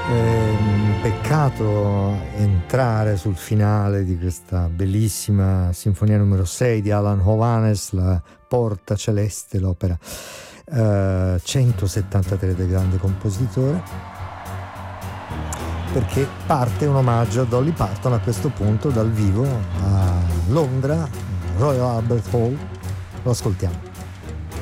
Peccato entrare sul finale di questa bellissima sinfonia numero 6 di Alan Hovhaness, la Porta Celeste, l'opera 173 del grande compositore, perché parte un omaggio a Dolly Parton a questo punto dal vivo a Londra, Royal Albert Hall. Lo ascoltiamo.